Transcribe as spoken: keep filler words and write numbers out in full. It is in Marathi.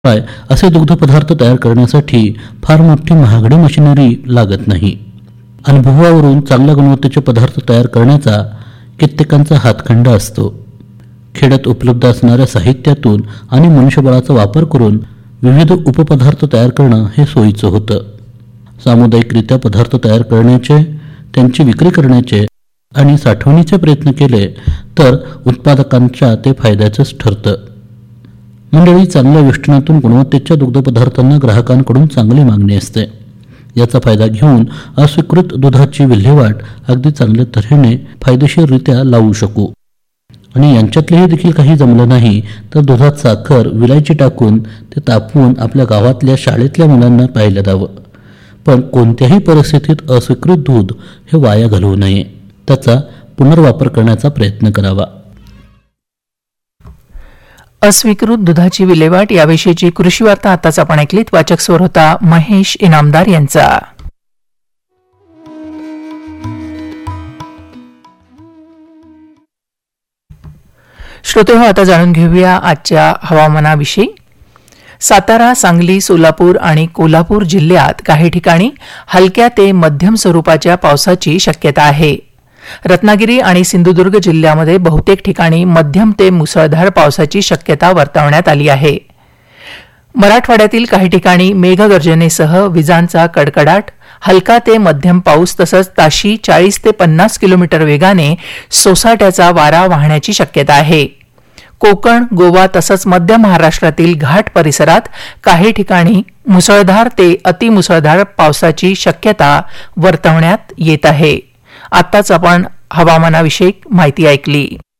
शिवाय असे दुग्धपदार्थ तयार करण्यासाठी फार मोठी महागडी मशिनरी लागत नाही. अनुभवावरून चांगल्या गुणवत्तेचे पदार्थ तयार करण्याचा कित्येकांचा हातखंडा असतो. खेड्यात उपलब्ध असणाऱ्या साहित्यातून आणि मनुष्यबळाचा वापर करून विविध उपपदार्थ तयार करणं हे सोयीचं होतं. सामुदायिकरित्या पदार्थ तयार करण्याचे, त्यांची विक्री करण्याचे आणि साठवणीचे प्रयत्न केले तर उत्पादकांच्या ते फायद्याचंच ठरतं. मंडळी, चांगल्या वेष्टनातून गुणवत्तेच्या दुग्धपदार्थांना ग्राहकांकडून चांगली मागणी असते. याचा फायदा घेऊन अस्वीकृत दुधाची विल्हेवाट अगदी चांगल्या तऱ्हेने फायदेशीररित्या लावू शकू. आणि यांच्यातलेही देखील काही जमलं नाही तर दुधात साखर, विलायची टाकून ते तापवून आपल्या गावातल्या शाळेतल्या मुलांना प्यायला द्यावं. पण कोणत्याही परिस्थितीत अस्वीकृत दूध हे वाया घालवू नये, त्याचा पुनर्वापर करण्याचा प्रयत्न करावा. अस्वीकृत दुधाची विल्हेवाट याविषयीची कृषी वार्ता आताच आपण ऐकलीत. वाचक स्वर होता महेश इनामदार यांचा. श्रोते हो, आता जाणून घेऊया आजच्या हवामानाविषयी. सातारा, सांगली, सोलापूर आणि कोल्हापूर जिल्ह्यात काही ठिकाणी हलक्या ते मध्यम स्वरूपाच्या पावसाची शक्यता आहे. रत्नागिरी आणि सिंधुदुर्ग जिल्ह्यामध्ये बहुतेक ठिकाणी मध्यम ते मुसळधार पावसाची शक्यता वर्तवण्यात आली आहे. मराठवाड्यातील काही ठिकाणी मेघगर्जनेसह विजांचा कडकडाट, हलका ते मध्यम पाऊस तसंच ताशी चाळीस ते पन्नास किलोमीटर वेगाने सोसाट्याचा वारा वाहण्याची शक्यता आहे. कोकण, गोवा तसंच मध्य महाराष्ट्रातील घाट परिसरात काही ठिकाणी मुसळधार ते अतिमुसळधार पावसाची शक्यता वर्तवण्यात येत आहे. आत्ताच आपण हवामानाविषयी माहिती ऐकली.